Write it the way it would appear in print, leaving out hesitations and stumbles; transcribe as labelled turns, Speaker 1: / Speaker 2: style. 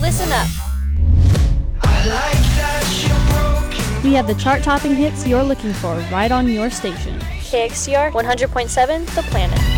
Speaker 1: Listen up.
Speaker 2: We have the chart-topping hits you're looking for right on your station.
Speaker 1: KXCR 100.7 The Planet.